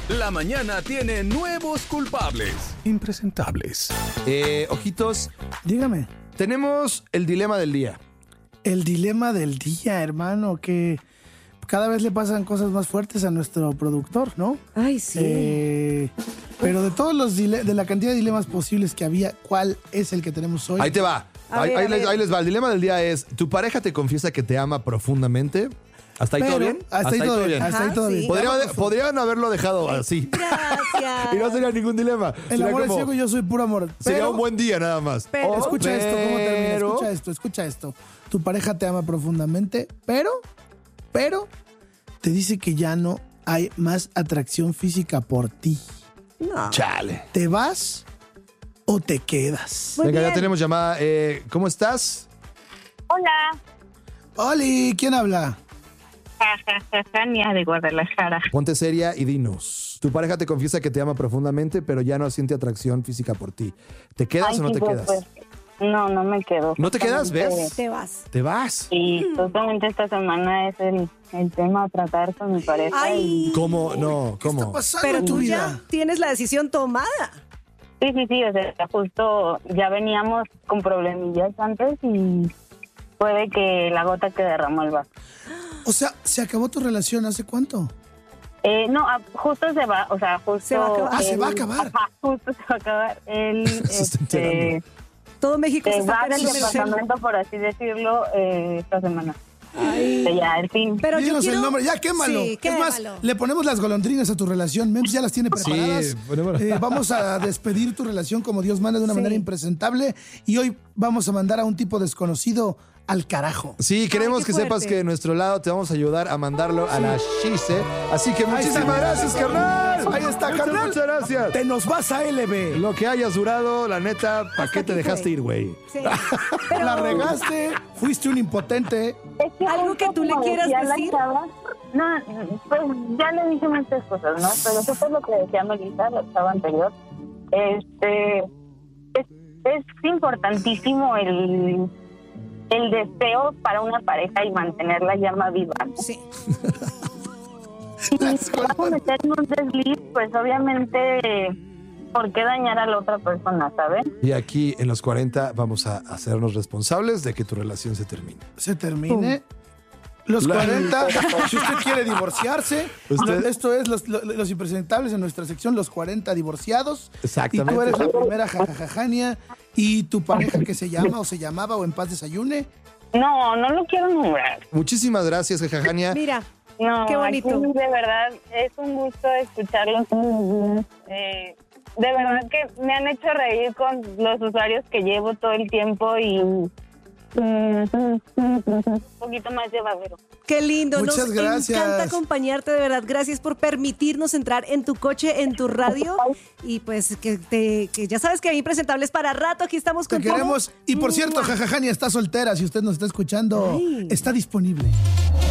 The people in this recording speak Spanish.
La mañana tiene nuevos culpables. Impresentables. Ojitos, Dígame. tenemos el dilema del día. El dilema del día, hermano, que cada vez le pasan cosas más fuertes a nuestro productor, ¿no? Ay, sí. Pero de todos de la cantidad de dilemas posibles que había, ¿cuál es el que tenemos hoy? Ahí te va. A Ahí, ver, ahí a les, ver. ahí les va. El dilema del día es, ¿tu pareja te confiesa que te ama profundamente? ¿Hasta ahí todo Pero, bien? hasta ahí todo bien. Hasta ahí Ajá, todo sí. bien. Podrían haberlo dejado así. Gracias. Y no sería ningún dilema. El Sería amor es como- ciego y yo soy puro amor. Sería Pero, un buen día nada más. Pero- escucha esto, ¿cómo termina? pero- Escucha esto. Tu pareja te ama profundamente, pero te dice que ya no hay más atracción física por ti. No. Chale. ¿Te vas o te quedas? Muy Venga, ya bien. tenemos llamada. ¿Cómo estás? Hola, Oli, ¿quién habla? Tania de Guadalajara. Ponte seria y dinos. Tu pareja te confiesa que te ama profundamente, pero ya no siente atracción física por ti. ¿Te quedas Ay, o no te tipo, quedas? pues, no me quedo. ¿No te quedas, Justamente, ves? Te vas. Te vas. Y justamente esta semana es el tema a tratar con mi pareja. Ay. ¿Cómo? No, ¿Qué está ¿cómo? pasando Pero en tu tú vida? ya tienes la decisión tomada. Sí, o sea, justo ya veníamos con problemillas antes y puede que la gota que derramó el vaso. O sea, ¿se acabó tu relación hace cuánto? No, justo se va, o sea, justo... Se va a acabar. Ah, se va a acabar. Ajá, justo se va a acabar. Él Se está enterando. Todo México se se está va del perdiendo el celo. departamento, por así decirlo, esta semana. Ay. Ya, el fin. Pero yo Dinos quiero... el nombre, ya quémalo. Sí, Es más, quémalo. le ponemos las golondrinas a tu relación. Mems ya las tiene preparadas. ponemos- Vamos a despedir tu relación como Dios manda de una Sí. manera impresentable. Y hoy vamos a mandar a un tipo desconocido al carajo. Sí, queremos Ay, que qué sepas fuerte. que de nuestro lado te vamos a ayudar a mandarlo a la Shise. Así que muchísimas está. gracias, carnal. Ahí está, Muchas, carnal. Muchas gracias. Te nos vas a LB. Lo que hayas durado, la neta, ¿para qué te aquí dejaste fue. ir, güey? Sí. La regaste, fuiste un impotente. Es que ¿Algo que tú le como quieras decía la decir? chava, no, pues ya le dije muchas cosas, ¿no? Pero eso fue lo que decía Melissa, la chava anterior. Es importantísimo el deseo para una pareja y mantener la llama viva. Sí. Si vamos a meter en un desliz, pues obviamente, ¿por qué dañar a la otra persona, saben? Y aquí en los 40 vamos a hacernos responsables de que tu relación se termine. Se termine. Los 40, si usted quiere divorciarse, Usted- esto es los impresentables en nuestra sección, los 40 divorciados. Exactamente. Y tú eres la primera jajajajania. Y tu pareja que se llama o se llamaba o en paz desayune. No lo quiero nombrar. Muchísimas gracias, Jajania. Mira, No, Qué bonito. aquí de verdad es un gusto escucharlos. De verdad que me han hecho reír con los usuarios que llevo todo el tiempo y un poquito más llevadero. qué lindo. Muchas Nos gracias. encanta acompañarte, de verdad. Gracias por permitirnos entrar en tu coche, en tu radio. Y pues que ya sabes que hay impresentables para rato. Aquí estamos Te contigo. queremos. Y por cierto, jajajania está soltera. Si usted nos está escuchando, Ay. está disponible.